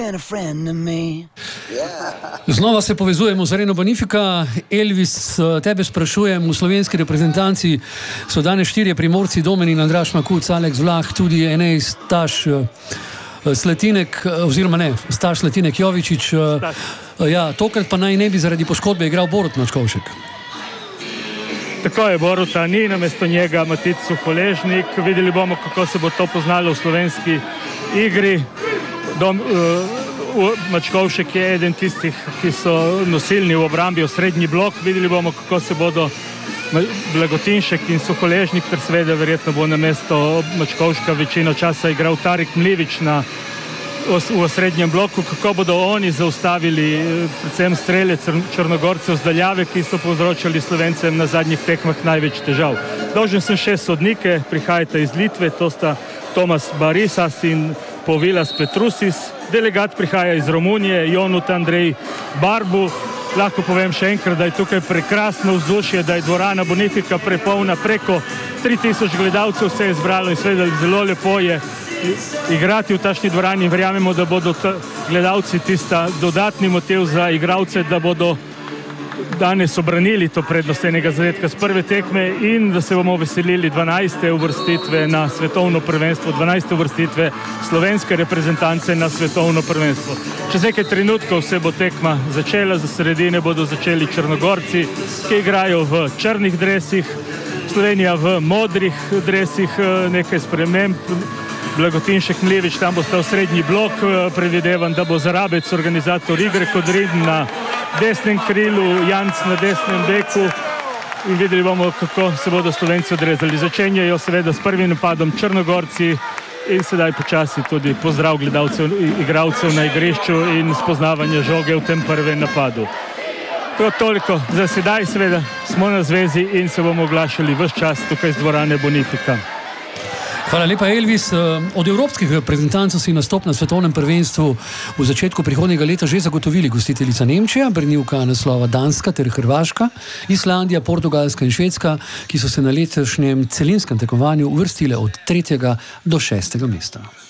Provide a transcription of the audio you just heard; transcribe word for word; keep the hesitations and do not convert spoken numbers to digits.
Znova se povezujemo z Areno Bonifika. Elvis, tebe sprašujem, v slovenski reprezentanci so danes štirje Primorci, Domen in Andraž Makuc, Aleks Vlah, tudi Enej Staš Slatinek, oziroma ne, Staš Slatinek Jovičič. Ja, tokrat pa naj ne bi zaradi poškodbe igral Borut Mačkovšek. Tako je, Boruta ni, namesto njega Matic Suholežnik. Videli bomo, kako se bo to poznalo v slovenski igri. Dom, uh, Mačkovšek je eden tistih, ki so nosilni v obrambi, v srednji blok. Videli bomo, kako se bodo Blagotinšek in Suholežnik, ter seveda verjetno bo namesto Mačkovška večino časa igral Tarik Mlivič na v srednjem bloku, kako bodo oni zaustavili predvsem strele Črnogorcev z daljave, ki so povzročali Slovencem na zadnjih tekmah največ težav. Dolžen sem še sodnike, prihajate iz Litve, to sta Tomas Barisas in Povilas Petrusis. Delegat prihaja iz Romunije, Jonut Andrej Barbu. Lahko povem še enkrat, da je tukaj prekrasno vzdušje, da je dvorana Bonifika prepolna, preko tri tisoč gledalcev se je zbralo in seveda zelo lepo je igrati v tašni dvorani in verjamemo, da bodo gledalci tista dodatni motiv za igralce, da bodo danes obranili to prednost enega zadetka z prve tekme in da se bomo veselili dvanajste uvrstitve na svetovno prvenstvo, dvanajste uvrstitve slovenske reprezentance na svetovno prvenstvo. Čez nekaj trenutkov se bo tekma začela, za sredine bodo začeli Črnogorci, ki igrajo v črnih dresih, Slovenija v modrih dresih, nekaj sprememb. Blagotinšek Mlivič, tam bo stal srednji blok, predvidevam, da bo Zarabec organizator igre, Kodrin na desnem krilu, Janc na desnem beku in videli bomo, kako se bodo Slovenci odrezali. Začenjajo seveda s prvim napadom Črnogorci in sedaj počasi tudi pozdrav gledalcev, igralcev na igrišču in spoznavanje žoge v tem prvem napadu. To toliko za sedaj, seveda smo na zvezi in se bomo oglašali ves čas tukaj z dvorane Bonifika. Hvala lepa, Elvis. Od evropskih reprezentancov si nastop na svetovnem prvenstvu v začetku prihodnjega leta že zagotovili gostiteljica Nemčija, branilka naslova Danska ter Hrvaška, Islandija, Portugalska in Švedska, ki so se na letošnjem celinskem tekmovanju uvrstile od tretjega do šestega mesta.